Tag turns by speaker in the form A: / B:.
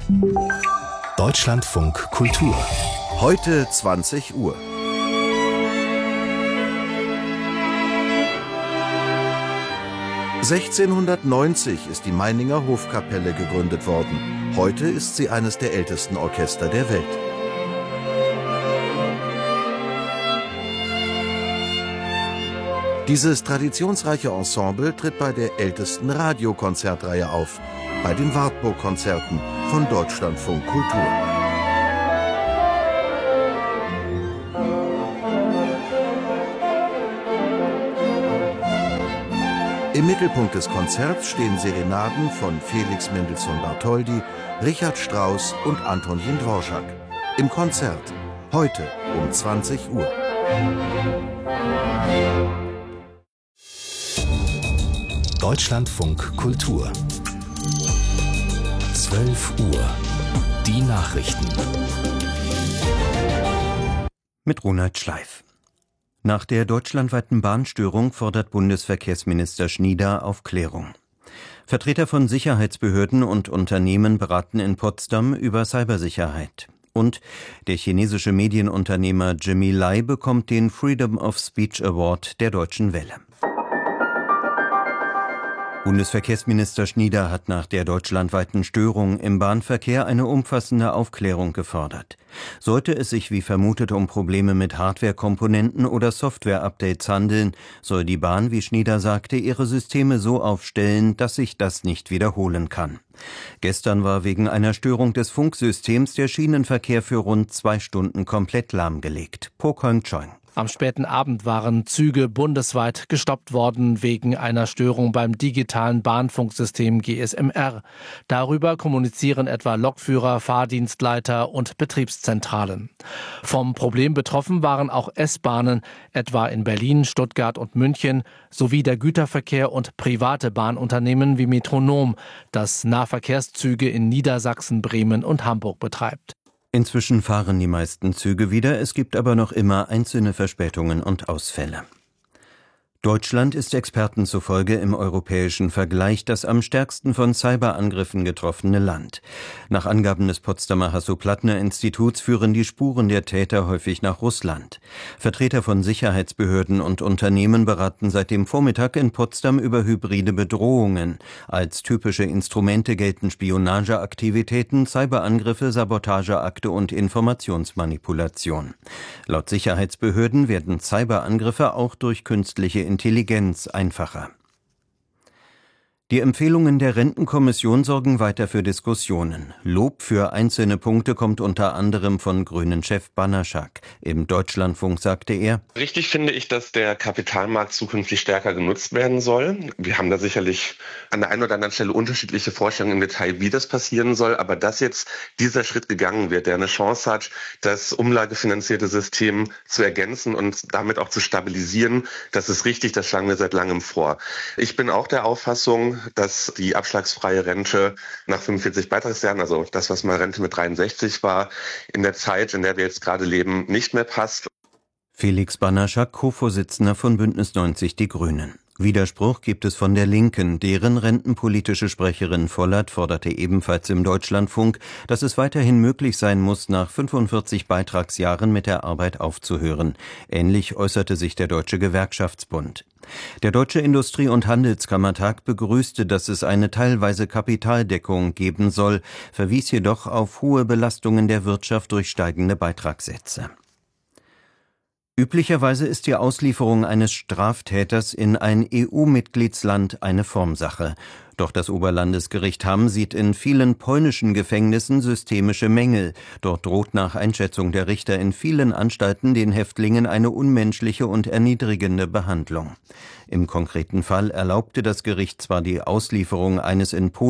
A: Deutschlandfunk Kultur.
B: Heute 20 Uhr. (1690) ist die Meininger Hofkapelle gegründet worden. Heute ist sie eines der ältesten Orchester der Welt. Dieses traditionsreiche Ensemble tritt bei der ältesten Radiokonzertreihe auf, bei den Wartburg-Konzerten von Deutschlandfunk Kultur. Im Mittelpunkt des Konzerts stehen Serenaden von Felix Mendelssohn-Bartholdy, Richard Strauss und Antonin Dvorak. Im Konzert, heute um 20 Uhr.
A: Deutschlandfunk Kultur. 12 Uhr. Die Nachrichten.
C: Mit Ronald Schleif. Nach der deutschlandweiten Bahnstörung fordert Bundesverkehrsminister Schnieder Aufklärung. Vertreter von Sicherheitsbehörden und Unternehmen beraten in Potsdam über Cybersicherheit. Und der chinesische Medienunternehmer Jimmy Lai bekommt den Freedom of Speech Award der Deutschen Welle. Bundesverkehrsminister Schnieder hat nach der deutschlandweiten Störung im Bahnverkehr eine umfassende Aufklärung gefordert. Sollte es sich wie vermutet um Probleme mit Hardware-Komponenten oder Software-Updates handeln, soll die Bahn, wie Schnieder sagte, ihre Systeme so aufstellen, dass sich das nicht wiederholen kann. Gestern war wegen einer Störung des Funksystems der Schienenverkehr für rund 2 Stunden komplett lahmgelegt. Po Keung-Cheng.
D: Am späten Abend waren Züge bundesweit gestoppt worden wegen einer Störung beim digitalen Bahnfunksystem GSMR. Darüber kommunizieren etwa Lokführer, Fahrdienstleiter und Betriebszentralen. Vom Problem betroffen waren auch S-Bahnen, etwa in Berlin, Stuttgart und München, sowie der Güterverkehr und private Bahnunternehmen wie Metronom, das Nahverkehrszüge in Niedersachsen, Bremen und Hamburg betreibt.
C: Inzwischen fahren die meisten Züge wieder, es gibt aber noch immer einzelne Verspätungen und Ausfälle. Deutschland ist Experten zufolge im europäischen Vergleich das am stärksten von Cyberangriffen getroffene Land. Nach Angaben des Potsdamer Hasso-Plattner-Instituts führen die Spuren der Täter häufig nach Russland. Vertreter von Sicherheitsbehörden und Unternehmen beraten seit dem Vormittag in Potsdam über hybride Bedrohungen. Als typische Instrumente gelten Spionageaktivitäten, Cyberangriffe, Sabotageakte und Informationsmanipulation. Laut Sicherheitsbehörden werden Cyberangriffe auch durch künstliche Intelligenz einfacher. Die Empfehlungen der Rentenkommission sorgen weiter für Diskussionen. Lob für einzelne Punkte kommt unter anderem von Grünen-Chef Banaschak. Im Deutschlandfunk sagte er:
E: Richtig finde ich, dass der Kapitalmarkt zukünftig stärker genutzt werden soll. Wir haben da sicherlich an der einen oder anderen Stelle unterschiedliche Vorstellungen im Detail, wie das passieren soll. Aber dass jetzt dieser Schritt gegangen wird, der eine Chance hat, das umlagefinanzierte System zu ergänzen und damit auch zu stabilisieren, das ist richtig, das schlagen wir seit langem vor. Ich bin auch der Auffassung, dass die abschlagsfreie Rente nach 45 Beitragsjahren, also das, was mal Rente mit 63 war, in der Zeit, in der wir jetzt gerade leben, nicht mehr passt.
C: Felix Banaschak, Co-Vorsitzender von Bündnis 90 Die Grünen. Widerspruch gibt es von der Linken. Deren rentenpolitische Sprecherin Vollert forderte ebenfalls im Deutschlandfunk, dass es weiterhin möglich sein muss, nach 45 Beitragsjahren mit der Arbeit aufzuhören. Ähnlich äußerte sich der Deutsche Gewerkschaftsbund. Der Deutsche Industrie- und Handelskammertag begrüßte, dass es eine teilweise Kapitaldeckung geben soll, verwies jedoch auf hohe Belastungen der Wirtschaft durch steigende Beitragssätze. Üblicherweise ist die Auslieferung eines Straftäters in ein EU-Mitgliedsland eine Formsache. Doch das Oberlandesgericht Hamm sieht in vielen polnischen Gefängnissen systemische Mängel. Dort droht nach Einschätzung der Richter in vielen Anstalten den Häftlingen eine unmenschliche und erniedrigende Behandlung. Im konkreten Fall erlaubte das Gericht zwar die Auslieferung eines in Polen